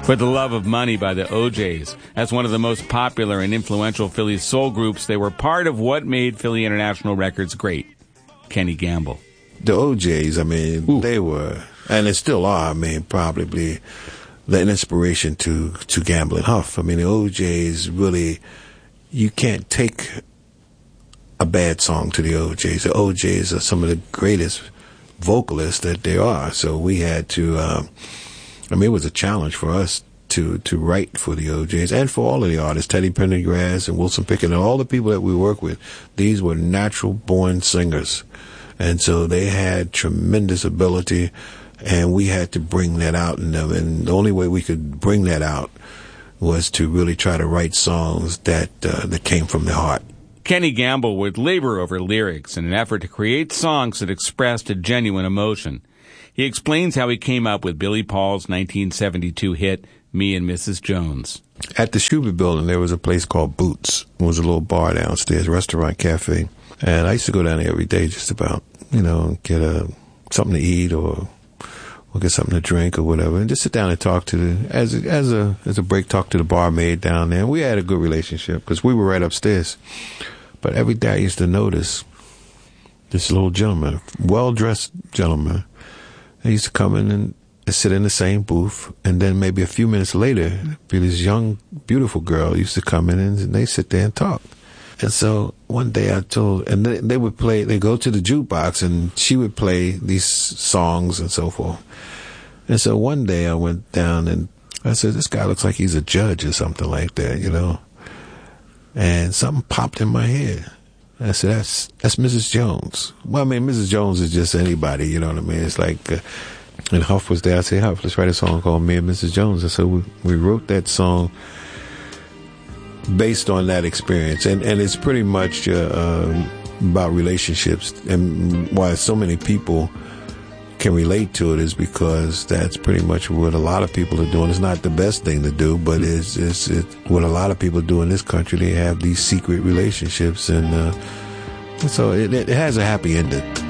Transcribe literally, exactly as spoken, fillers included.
For the Love of Money by the O Js. As one of the most popular and influential Philly soul groups, they were part of what made Philly International Records great. Kenny Gamble. The O Js, I mean, Ooh. they were, and they still are, I mean, probably an inspiration to, to Gamble and Huff. I mean, the O Js really, you can't take a bad song to the O Js. The O Js are some of the greatest vocalists that there are. So we had to, um, I mean, it was a challenge for us to, to write for the O Js and for all of the artists, Teddy Pendergrass and Wilson Pickett and all the people that we work with. These were natural born singers. And so they had tremendous ability, and we had to bring that out in them. And the only way we could bring that out was to really try to write songs that, uh, that came from the heart. Kenny Gamble would labor over lyrics in an effort to create songs that expressed a genuine emotion. He explains how he came up with Billy Paul's nineteen seventy-two hit, Me and Missus Jones. At the Shubert Building, there was a place called Boots. It was a little bar downstairs, restaurant, cafe. And I used to go down there every day just about, you know, get a, something to eat or, or get something to drink or whatever. And just sit down and talk to the, as a, as a, as a break, talk to the barmaid down there. And we had a good relationship because we were right upstairs. But every day I used to notice this little gentleman, well-dressed gentleman. He used to come in and sit in the same booth, and then maybe a few minutes later, be this young, beautiful girl used to come in, and they sit there and talk. And so one day I told, and they, they would play, they go to the jukebox, and she would play these songs and so forth. And so one day I went down, and I said, this guy looks like he's a judge or something like that, you know. And something popped in my head. I said, that's that's Missus Jones. Well, I mean, Missus Jones is just anybody, you know what I mean? It's like, uh, and Huff was there. I said, Huff, let's write a song called Me and Missus Jones. And so we, we wrote that song based on that experience. And, and it's pretty much uh, um, about relationships. And why so many people can relate to it is because that's pretty much what a lot of people are doing. It's not the best thing to do, but it's, it's, it's what a lot of people do in this country. They have these secret relationships, and uh, so it, it has a happy ending.